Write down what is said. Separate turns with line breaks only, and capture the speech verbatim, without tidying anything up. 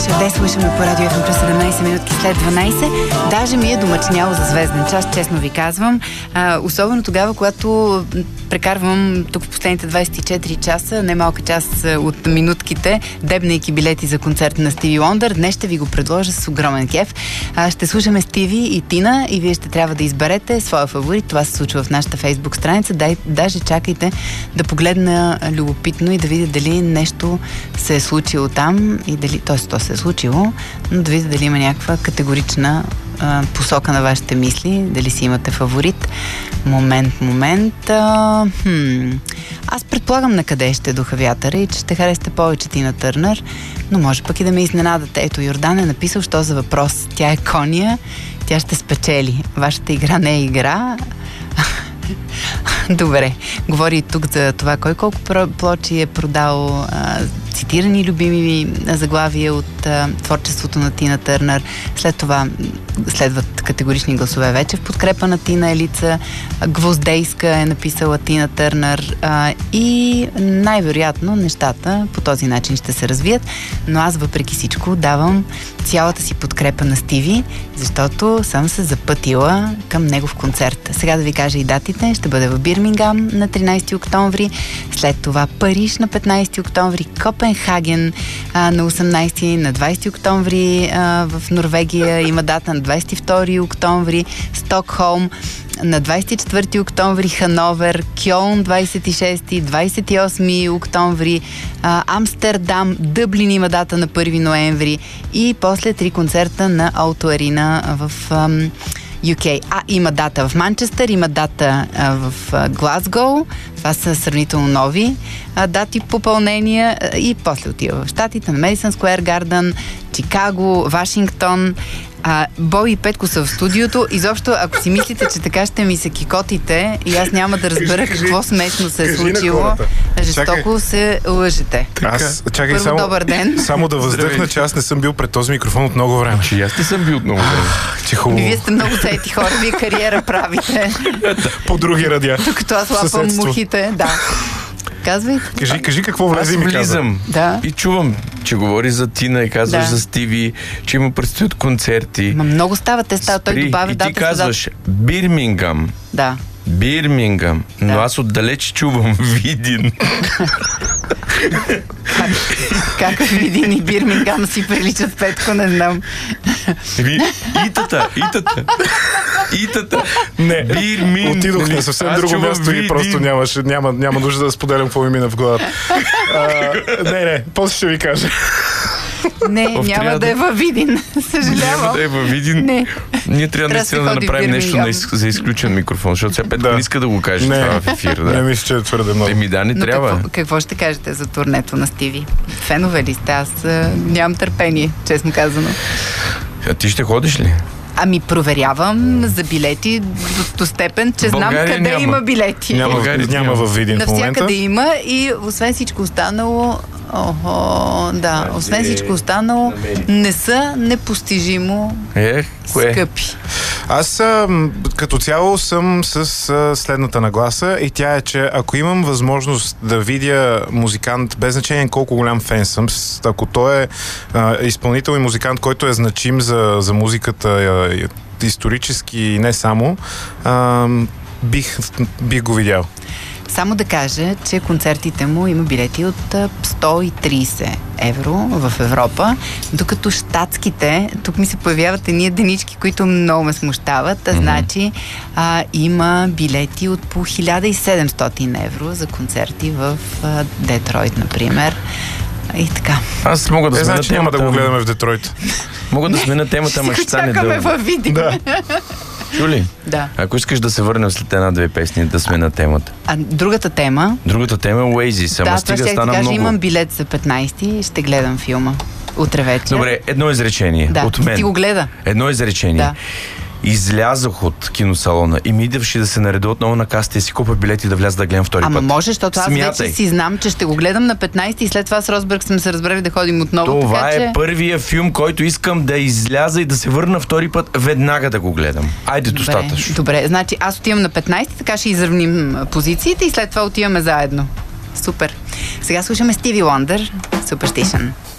Къде слушаме по радио Еф Ем плюс седемнайсет минутки след дванайсет. Даже ми е домачняло за звезден час, честно ви казвам. А, особено тогава, когато прекарвам тук в последните двайсет и четири часа, немалка част от минутките, дебнейки билети за концерт на Стиви Уондър. Днес ще ви го предложа с огромен кеф. А, ще слушаме Стиви и Тина и вие ще трябва да изберете своя фаворит. Това се случва в нашата Фейсбук страница. Дай, даже чакайте да погледна любопитно и да видя дали нещо се е случило там и дали, т.е. то се е случило, но да видя дали има някаква категорична а, посока на вашите мисли, дали си имате фаворит. Момент, момент. А, хм. Аз предполагам на къде ще духа вятъра и че ще харесате повече Тина Търнър, но може пък и да ме изненадате. Ето, Йордан е написал, що за въпрос. Тя е коня, тя ще спечели. Вашата игра не е игра. Добре. Говори и тук за това кой колко плочи е продал, а, цитирани любими заглавия от а, творчеството на Тина Търнър. След това следват категорични гласове вече в подкрепа на Тина Елица. Гвоздейска е написала Тина Търнър а, и най-вероятно нещата по този начин ще се развият, но аз въпреки всичко давам цялата си подкрепа на Стиви, защото съм се запътила към негов концерт. Сега да ви кажа и датите. Ще бъде в Бирмингам на тринайсети октомври, след това Париж на петнайсети октомври, Копенхаген а, на осемнайсети, на двайсети октомври а, в Норвегия има дата, на двайсет и втори октомври Стокхолм, на двайсет и четвърти октомври Хановер, Кьолн двайсет и шести, двайсет и осми октомври а, Амстердам, Дъблин има дата на първи ноември и после три концерта на Ауто Арена в ам, Ю Кей. А, има дата в Манчестър, има дата а, в а, Глазгоу. Това са сравнително нови а, дати попълнения а, и после отива в Щатите на Медисън Скуер Гарден, Чикаго, Вашингтон. А, Бой и Петко са в студиото. Изобщо, ако си мислите, че така ще ми се кикотите и аз няма да разбера кажи, какво смешно се е случило, жестоко чакай. се лъжете.
Аз, чакай,
Първо,
само,
добър ден.
Само да въздъхна, че аз не съм бил пред този микрофон от много време.
Че аз не съм бил от много време.
Че хубаво.
Вие сте много заети хора, вие кариера правите.
По други радиа.
Докато аз лапам мухите, да. Казвай.
Кажи, кажи какво влезе и ми каза.
Влизам
да.
и чувам, че говори за Тина и казваш
да.
за Стиви, че има предстоят концерти.
Ма много става, те става. Той добавя
и
дата.
ти казваш Бирмингам.
Да.
Бирмингам.
Да.
Но аз отдалеч чувам Видин.
Как, как Видин и Бирмингам си приличат, Петко, не знам.
Ви, итата, итата. Итата.
Не,
Бирмин.
отидох на съвсем
аз
друго място
Видин.
и просто нямаше, няма, няма нужда да споделям какво ми мина в главата. А, не, не, после ще ви кажа.
Не,
Оф,
няма да,
да
е във Видин. Съжалявам.
Няма да е във Видин.
Не.
Ние трябва наистина да, да направим нещо на из... за изключен микрофон, защото сега Петко
да.
не иска да го каже
не,
това в ефир. Да.
Не мисля, че е твърде много.
Еми да, не
Но
трябва.
Какво, какво ще кажете за турнето на Стиви? Фенове ли сте? Аз а, нямам търпение, честно казано.
А ти ще ходиш ли?
Ами проверявам за билети до, до степен, че знам
България
къде
няма.
има билети.
Няма,
България
няма
няма.
във Видин в момента.
Навсякъде има и освен всичко останало, охо, да, освен всичко останало, не са непостижимо
Е, кое?
скъпи.
Аз а, като цяло съм с а, следната нагласа и тя е, че ако имам възможност да видя музикант, без значение колко голям фен съм, с, ако той е а, изпълнител и музикант, който е значим за, за музиката а, исторически и не само, а, бих, бих го видял.
Само да кажа, че концертите му има билети от сто и трийсет евро в Европа, докато щатските, тук ми се появяват едни единички, които много ме смущават, а mm-hmm. значи а, има билети от по хиляда и седемстотин евро за концерти в а, Детройт, например. И така.
Аз мога да
е,
смена
значи
темата.
няма да го гледаме в Детройт.
Мога да смена темата, ама ще стане
чакаме
дълго.
във Видин.
Да.
Чули?
Да.
Ако искаш да се върнем след една-две песни, да сме на темата.
А другата тема...
Другата тема е Oasis, ама
да,
стига
това ще
стана
ти кажа,
много.
имам билет за петнайсети и ще гледам филма. Утре вечер.
Добре, едно изречение
да,
от мен.
ти го гледа.
Едно изречение.
Да.
Излязох от киносалона и ми идваше да се нареда отново на касата и си купа билети да вляза да гледам втори
Ама
път.
може, защото аз
Смятай.
вече си знам, че ще го гледам на петнайсети и след това с Росбърг сме се разбрали да ходим отново.
Това
така,
е
че...
първия филм, който искам да изляза и да се върна втори път, веднага да го гледам. Айде,
Добре,
достатъчно.
добре, значи аз отивам на петнайсети, така ще изравним позициите и след това отиваме заедно. Супер. Сега слушаме Стиви Уондър, Superstition.